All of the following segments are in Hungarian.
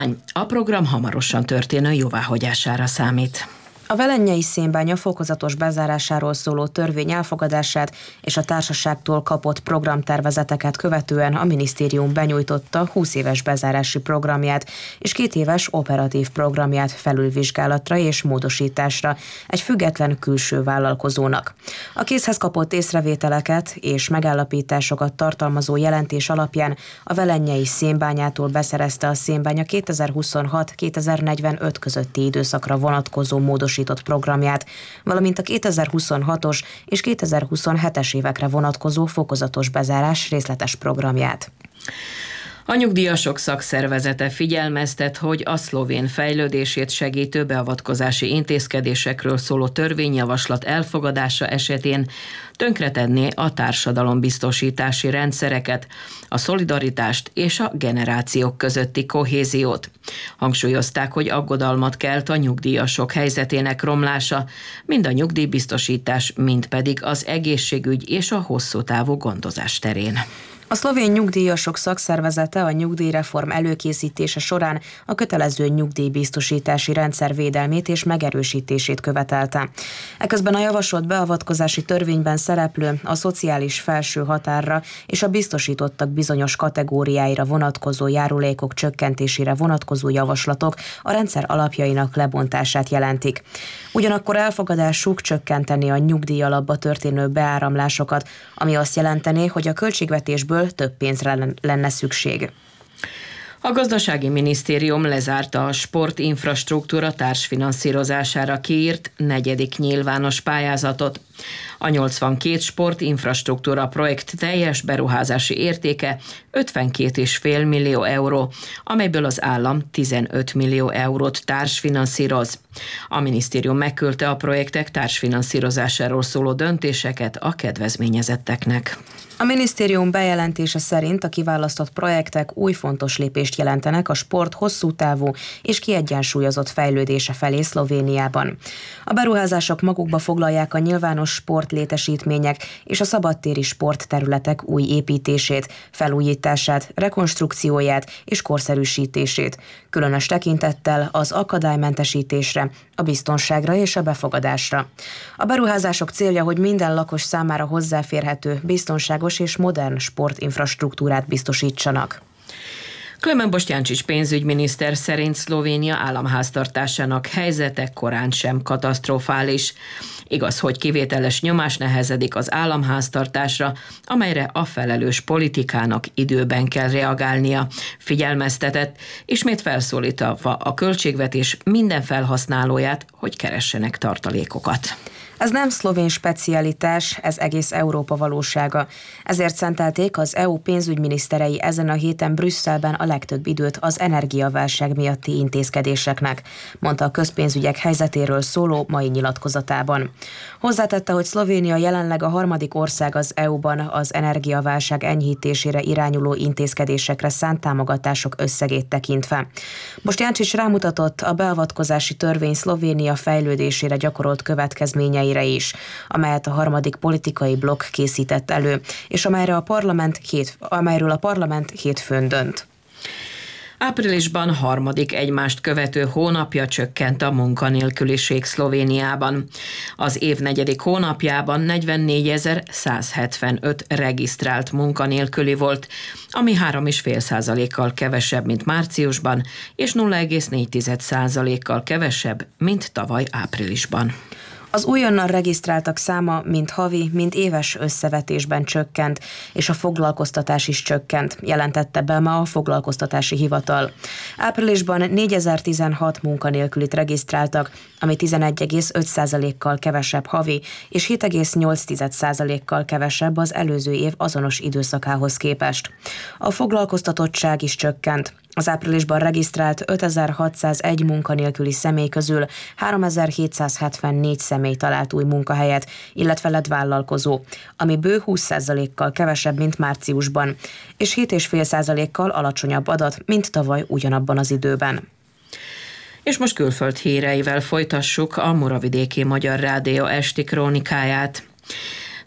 A program hamarosan történő jóváhagyására számít. A Velenyei szénbánya fokozatos bezárásáról szóló törvény elfogadását és a társaságtól kapott programtervezeteket követően a minisztérium benyújtotta 20 éves bezárási programját és 2 éves operatív programját felülvizsgálatra és módosításra egy független külső vállalkozónak. A kézhez kapott észrevételeket és megállapításokat tartalmazó jelentés alapján a Velenyei szénbányától beszerezte a szénbánya 2026-2045 közötti időszakra vonatkozó módosítást programját, valamint a 2026-os és 2027-es évekre vonatkozó fokozatos bezárás részletes programját. A nyugdíjasok szakszervezete figyelmeztet, hogy a szlovén fejlődését segítő beavatkozási intézkedésekről szóló törvényjavaslat elfogadása esetén tönkretenné a társadalombiztosítási rendszereket, a szolidaritást és a generációk közötti kohéziót. Hangsúlyozták, hogy aggodalmat kelt a nyugdíjasok helyzetének romlása, mind a nyugdíjbiztosítás, mind pedig az egészségügy és a hosszú távú gondozás terén. A szlovén nyugdíjasok szakszervezete a nyugdíjreform előkészítése során a kötelező nyugdíjbiztosítási rendszer védelmét és megerősítését követelte. Eközben a javasolt beavatkozási törvényben szereplő a szociális felső határra és a biztosítottak bizonyos kategóriáira vonatkozó járulékok csökkentésére vonatkozó javaslatok a rendszer alapjainak lebontását jelentik. Ugyanakkor elfogadásuk csökkenteni a nyugdíjalapba történő beáramlásokat, ami azt jelentené, hogy a költségvetésből több pénzre lenne szükség. A gazdasági minisztérium lezárta a sportinfrastruktúra társfinanszírozására kiírt 4. nyilvános pályázatot. A 82 sportinfrastruktúra projekt teljes beruházási értéke 52,5 millió euró, amelyből az állam 15 millió eurót társfinanszíroz. A minisztérium megküldte a projektek társfinanszírozásáról szóló döntéseket a kedvezményezetteknek. A minisztérium bejelentése szerint a kiválasztott projektek új fontos lépést jelentenek a sport hosszú távú és kiegyensúlyozott fejlődése felé Szlovéniában. A beruházások magukba foglalják a nyilvános sportlétesítmények és a szabadtéri sportterületek új építését, felújítását, rekonstrukcióját és korszerűsítését, különös tekintettel az akadálymentesítésre, a biztonságra és a befogadásra. A beruházások célja, hogy minden lakos számára hozzáférhető, biztonságos és modern sportinfrastruktúrát biztosítsanak. Klemen Boštjančić pénzügyminiszter szerint Szlovénia államháztartásának helyzete korán sem katasztrofális. Igaz, hogy kivételes nyomás nehezedik az államháztartásra, amelyre a felelős politikának időben kell reagálnia, figyelmeztetett, ismét felszólítva a költségvetés minden felhasználóját, hogy keressenek tartalékokat. Ez nem szlovén specialitás, ez egész Európa valósága. Ezért szentelték az EU pénzügyminiszterei ezen a héten Brüsszelben a legtöbb időt az energiaválság miatti intézkedéseknek, mondta a közpénzügyek helyzetéről szóló mai nyilatkozatában. Hozzátette, hogy Szlovénia jelenleg a 3. ország az EU-ban az energiaválság enyhítésére irányuló intézkedésekre szánt támogatások összegét tekintve. Boštjančić rámutatott a beavatkozási törvény Szlovénia fejlődésére gyakorolt következményei is, amelyet a 3. politikai blokk készített elő, és amelyről a parlament hétfőn dönt. Áprilisban harmadik egymást követő hónapja csökkent a munkanélküliség Szlovéniában. Az év 4. hónapjában 44.175 regisztrált munkanélküli volt, ami 3,5%-kal kevesebb, mint márciusban, és 0,4%-kal kevesebb, mint tavaly áprilisban. Az újonnan regisztráltak száma mind havi, mind éves összevetésben csökkent, és a foglalkoztatás is csökkent, jelentette be ma a foglalkoztatási hivatal. Áprilisban 4016 munkanélkülit regisztráltak, ami 11,5%-kal kevesebb havi, és 7,8%-kal kevesebb az előző év azonos időszakához képest. A foglalkoztatottság is csökkent. Az áprilisban regisztrált 5601 munkanélküli személy közül 3774 személy talált új munkahelyet, illetve lett vállalkozó, ami bő 20%-kal kevesebb, mint márciusban, és 7,5%-kal alacsonyabb adat, mint tavaly ugyanabban az időben. És most külföld híreivel folytassuk a Muravidéki Magyar Rádió esti krónikáját.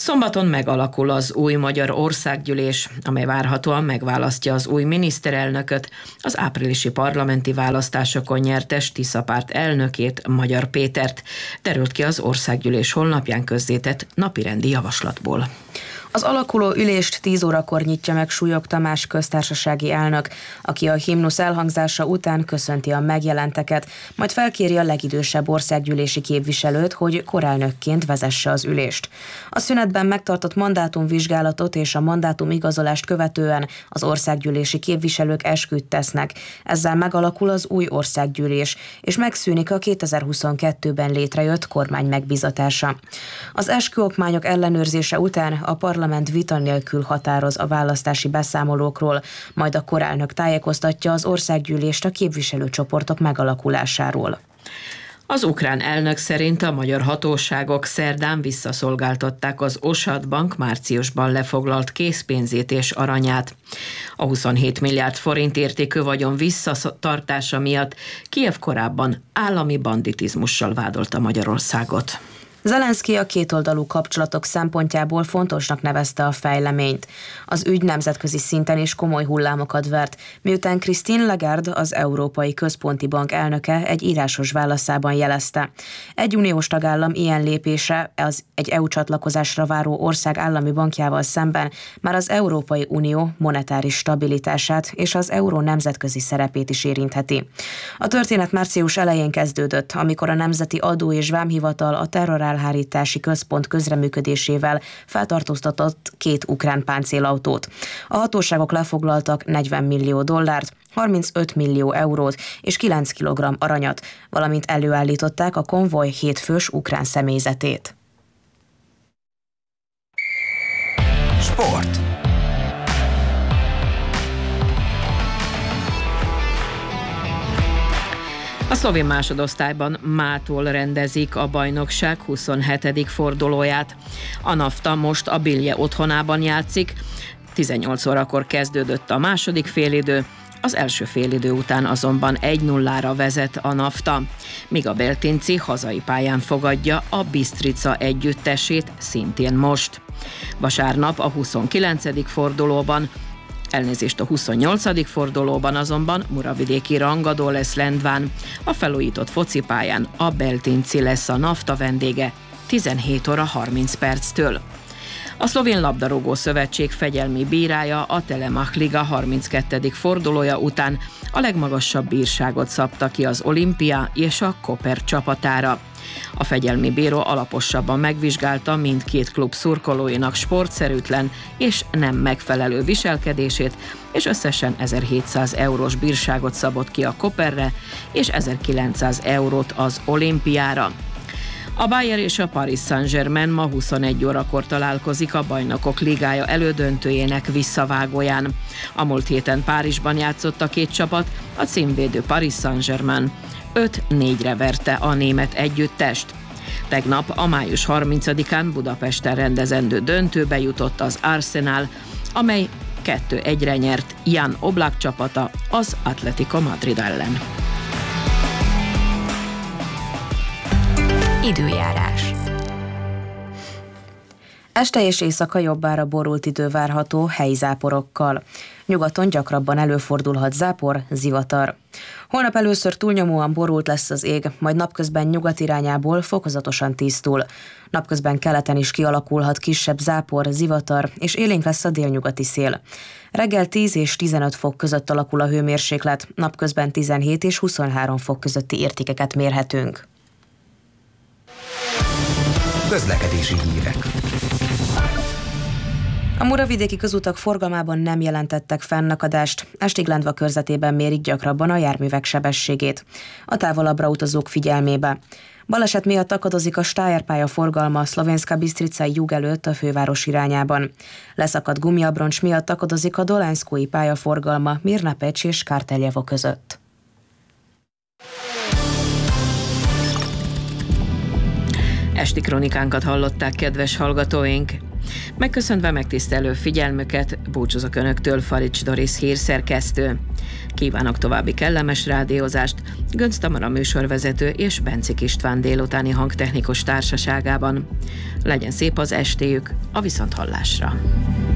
Szombaton megalakul az új Magyar Országgyűlés, amely várhatóan megválasztja az új miniszterelnököt, az áprilisi parlamenti választásokon nyertes Tisza párt elnökét, Magyar Pétert, derült ki az Országgyűlés honlapján közzétett napirendi javaslatból. Az alakuló ülést 10 órakor nyitja meg Súlyog Tamás köztársasági elnök, aki a himnusz elhangzása után köszönti a megjelenteket, majd felkéri a legidősebb országgyűlési képviselőt, hogy korelnökként vezesse az ülést. A szünetben megtartott mandátumvizsgálatot és a mandátumigazolást követően az országgyűlési képviselők esküt tesznek. Ezzel megalakul az új országgyűlés, és megszűnik a 2022-ben létrejött kormány megbízatása. Az esküokmányok ellenőrzése után a parlament vita nélkül határoz a választási beszámolókról, majd a korelnök tájékoztatja az országgyűlést a képviselőcsoportok megalakulásáról. Az ukrán elnök szerint a magyar hatóságok szerdán visszaszolgáltatták az Osad Bank márciusban lefoglalt készpénzét és aranyát. A 27 milliárd forint értékű vagyon visszatartása miatt Kijev korábban állami banditizmussal vádolta Magyarországot. Zelenszky a kétoldalú kapcsolatok szempontjából fontosnak nevezte a fejleményt. Az ügy nemzetközi szinten is komoly hullámokat vert, miután Christine Lagarde, az Európai Központi Bank elnöke egy írásos válaszában jelezte. Egy uniós tagállam ilyen lépése egy EU csatlakozásra váró ország állami bankjával szemben már az Európai Unió monetáris stabilitását és az euró nemzetközi szerepét is érintheti. A történet március elején kezdődött, amikor a Nemzeti Adó- és Vámhivatal a terrorelhárítási központ közreműködésével feltartóztatott 2 ukrán páncélautót. A hatóságok lefoglaltak $40 millió, 35 millió eurót és 9 kg aranyat, valamint előállították a konvoj 7 fős ukrán személyzetét. Sport. A szlovén másodosztályban mától rendezik a bajnokság 27. fordulóját. A NAFTA most a Bilje otthonában játszik, 18 órakor kezdődött a második félidő, az első félidő után azonban 1-0-ra vezet a NAFTA, míg a Beltinci hazai pályán fogadja a Bistrica együttesét szintén most. Vasárnap a 29. fordulóban, a 28. fordulóban azonban muravidéki rangadó lesz Lendván. A felújított focipályán a Beltinci lesz a NAFTA vendége 17 óra 30 perctől. A Szlovén labdarúgó szövetség fegyelmi bírája a Telemach Liga 32. fordulója után a legmagasabb bírságot szabta ki az Olimpia és a Koper csapatára. A fegyelmi bíró alaposabban megvizsgálta mindkét klub szurkolóinak sportszerűtlen és nem megfelelő viselkedését, és összesen 1700 eurós bírságot szabott ki a Koperre, és 1900 eurót az Olimpiára. A Bayern és a Paris Saint-Germain ma 21 órakor találkozik a Bajnokok Ligája elődöntőjének visszavágóján. A múlt héten Párizsban játszott a két csapat, a címvédő Paris Saint-Germain 5-4-re verte a német együttest. Tegnap a május 30-án Budapesten rendezendő döntőbe jutott az Arsenal, amely 2-1-re nyert Jan Oblak csapata az Atletico Madrid ellen. Időjárás. Este és éjszaka jobbára borult idő várható helyi záporokkal. Nyugaton gyakrabban előfordulhat zápor, zivatar. Holnap először túlnyomóan borult lesz az ég, majd napközben nyugat irányából fokozatosan tisztul. Napközben keleten is kialakulhat kisebb zápor, zivatar, és élénk lesz a délnyugati szél. Reggel 10 és 15 fok között alakul a hőmérséklet, napközben 17 és 23 fok közötti értékeket mérhetünk. Közlekedési hírek. A muravidéki közutak forgalmában nem jelentettek fennakadást, Estig-Lendva körzetében mérik gyakrabban a járművek sebességét. A távolabbra utazók figyelmébe. Baleset miatt akadozik a Steyr pálya forgalma a Szlovénska Bistricai jug előtt a főváros irányában. Leszakadt gumiabroncs miatt akadozik a Dolenszkói pálya forgalma Mirnapecs és Kárteljevo között. Esti kronikánkat hallották, kedves hallgatóink! Megköszönve megtisztelő figyelmüket, búcsúzok Önöktől, Farics Doris hírszerkesztő. Kívánok további kellemes rádiózást Göncz Tamara műsorvezető és Bencik István délutáni hangtechnikus társaságában. Legyen szép az estéjük, a viszonthallásra!